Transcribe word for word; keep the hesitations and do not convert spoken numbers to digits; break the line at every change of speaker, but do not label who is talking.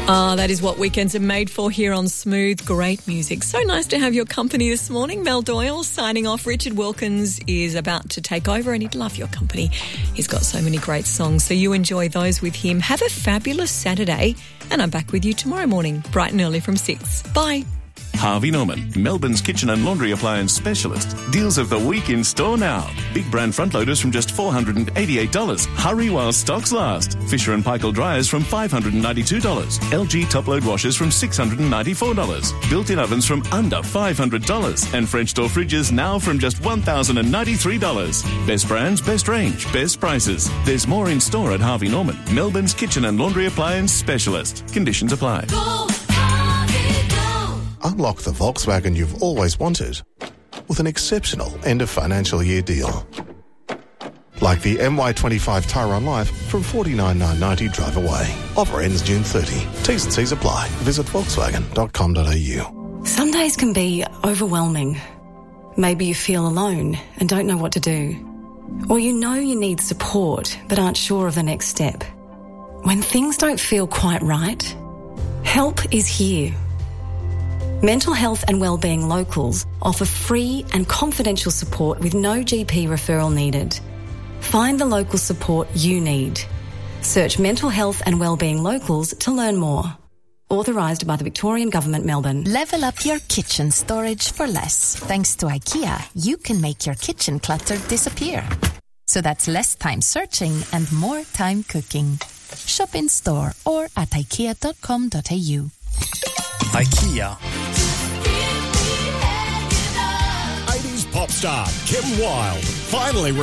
Ah, that is what weekends are made for here on Smooth. Great music. So nice to have your company this morning. Mel Doyle signing off. Richard Wilkins is about to take over and he'd love your company. He's got so many great songs, so you enjoy those with him. Have a fabulous Saturday and I'm back with you tomorrow morning, bright and early from six. Bye.
Harvey Norman, Melbourne's kitchen and laundry appliance specialist. Deals of the week in store now. Big brand front loaders from just four hundred eighty-eight dollars. Hurry while stocks last. Fisher and Paykel dryers from five hundred ninety-two dollars. L G top load washers from six hundred ninety-four dollars. Built-in ovens from under five hundred dollars. And French door fridges now from just one thousand ninety-three dollars. Best brands, best range, best prices. There's more in store at Harvey Norman, Melbourne's kitchen and laundry appliance specialist. Conditions apply.
Go.
Unlock the Volkswagen you've always wanted with an exceptional end of financial year deal. Like the M Y twenty-five Tyron Life from forty-nine thousand nine hundred ninety drive away. Offer ends June thirtieth. T's and C's apply. Visit volkswagen dot com dot a u.
Some days can be overwhelming. Maybe you feel alone and don't know what to do. Or you know you need support but aren't sure of the next step. When things don't feel quite right, help is here. Mental Health and Wellbeing Locals offer free and confidential support with no G P referral needed. Find the local support you need. Search Mental Health and Wellbeing Locals to learn more. Authorised by the Victorian Government, Melbourne.
Level up your kitchen storage for less. Thanks to IKEA, you can make your kitchen clutter disappear. So that's less time searching and more time cooking. Shop in store or at ikea dot com dot a u.
IKEA.
eighties pop star Kim Wilde finally